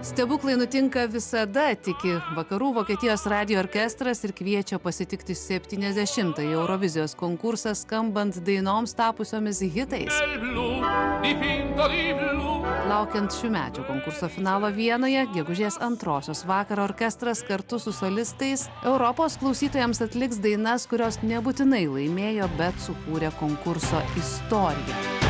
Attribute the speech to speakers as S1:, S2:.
S1: Stebuklai nutinka visada, tiki Vakarų Vokietijos radijo orkestras ir kviečia pasitikti 70-ąjį Eurovizijos konkursą skambant dainoms tapusiomis hitais. Laukiant šiųmečio konkurso finalo Vienoje, gegužės 2 vakarą orkestras kartu su solistais Europos klausytojams atliks dainas, kurios nebūtinai laimėjo, bet sukūrė konkurso istoriją.